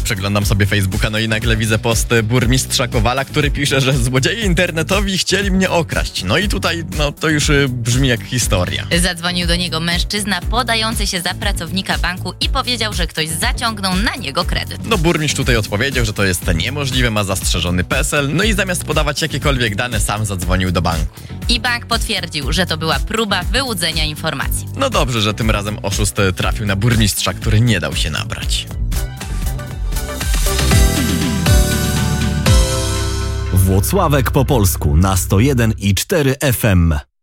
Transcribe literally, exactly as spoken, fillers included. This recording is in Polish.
Przeglądam sobie Facebooka, no i nagle widzę post burmistrza Kowala, który pisze, że złodzieje internetowi chcieli mnie okraść. No i tutaj, no to już y, brzmi jak historia. Zadzwonił do niego mężczyzna podający się za pracownika banku i powiedział, że ktoś zaciągnął na niego kredyt. No burmistrz tutaj odpowiedział, że to jest niemożliwe, ma zastrzeżony PESEL, no i zamiast podawać jakiekolwiek dane, sam zadzwonił do banku. I bank potwierdził, że to była próba wyłudzenia informacji. No dobrze, że tym razem oszust trafił na burmistrza, który nie dał się nabrać. Włocławek po polsku na sto jeden i cztery F M.